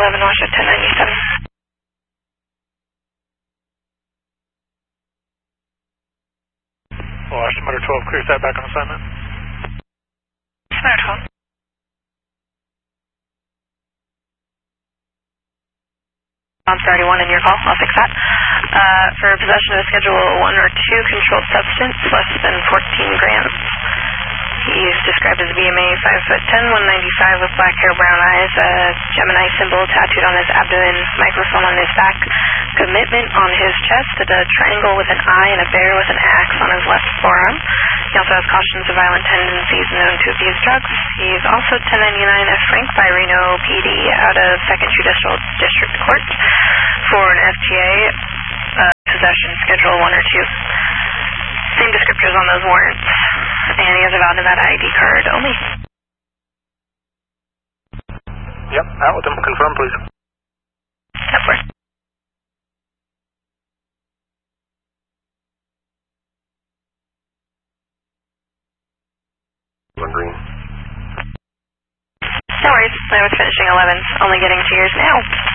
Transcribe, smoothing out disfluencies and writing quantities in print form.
11 Washington 1097. Washington Motor 12, clear side back on assignment. Motor 12. On 31 in your call, I'll fix that. For possession of a Schedule 1 or 2 controlled substance, less than 14 grams. He's described as BMA 5'10", 195 with black hair, brown eyes, a Gemini symbol tattooed on his abdomen, microphone on his back, commitment on his chest, a triangle with an eye and a bear with an axe on his left forearm. He also has cautions of violent tendencies known to abuse drugs. He's also 1099 F. Frank by Reno PD out of 2nd Judicial District Court for an FTA possession Schedule 1 or 2. Same descriptors on those warrants. And he has a valid Nevada ID card only. Yep, out with him. Confirm, please. Of course. One green. No worries. I was finishing 11. Only getting to yours now.